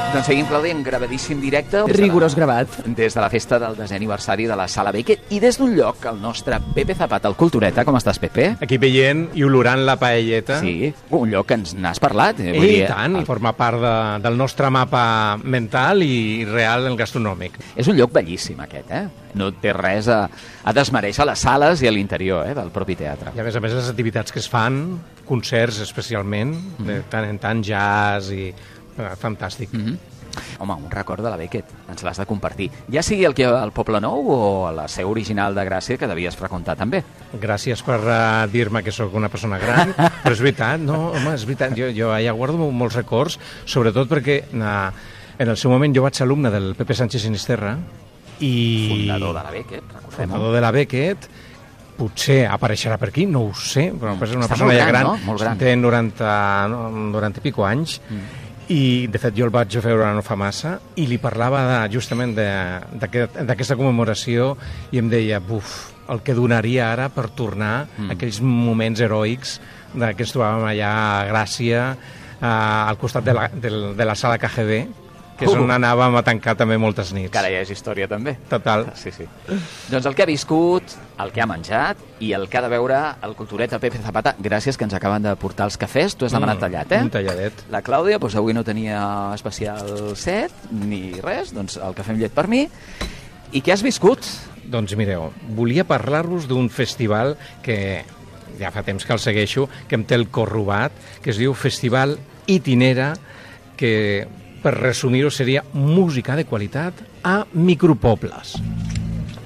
Doncs seguim, Clàudia, en gravadíssim directe. Rigorós gravat. Des de la festa del 10è aniversari de la Sala Beckett i des d'un lloc, el nostre Pepe Zapata, el Cultureta. Com estàs, Pepe? Aquí veient i olorant la paelleta. Sí, un lloc que ens n'has parlat. I tant, i forma part del nostre mapa mental i real gastronòmic. És un lloc bellíssim, aquest, No té res a desmereixer les sales i a l'interior del propi teatre. I a més les activitats que es fan, concerts especialment, de tant en tant jazz i... fantàstic. Home, un record de la Beckett, ens l'has de compartir. Ja sigui al Poble Nou o a la seu original de Gràcia, que devies freqüentar també. Gràcies per dir-me que sóc una persona gran, però és veritat, no, home, és veritat, jo allà guardo molts records, sobretot perquè en el seu moment jo vaig ser alumne del Pepe Sánchez Sinisterra i... Fundador de la Beckett, recordem. Fundador de la Beckett, potser apareixerà per aquí, no ho sé, però és una persona ja gran, no? Molt gran. Té 90 i pico anys, i de fet jo el vaig veure no fa massa i li parlava justament d'aquesta commemoració i em deia, el que donaria ara per tornar a aquells moments heroics que ens trobàvem allà a Gràcia, al costat de la sala KGB, que és on anàvem a tancar també moltes nits. Que ara ja és història també. Total. Sí. Doncs el que ha viscut, el que ha menjat i el que ha de veure el Cultureta Pepe Zapata, gràcies que ens acaben de portar els cafès. Tu has demanat tallat, Un talladet. La Clàudia, doncs avui no tenia especial set ni res, doncs el cafè amb llet per mi. I què has viscut? Doncs mireu, volia parlar-vos d'un festival que ja fa temps que el segueixo, que em té el cor robat, que es diu Festival Itinera, que per resumir-ho seria música de qualitat a micropobles.